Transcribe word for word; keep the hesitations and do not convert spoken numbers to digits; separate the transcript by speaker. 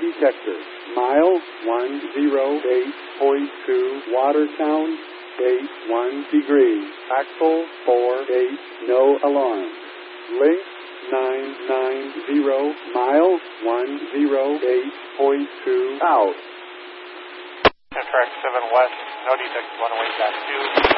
Speaker 1: detector. Mile one oh eight point two, Watertown, eight one degrees. Axle four eight, no alarm. Link nine nine zero, mile one oh eight point two, out.
Speaker 2: Track seven west, no defects, one away, back two.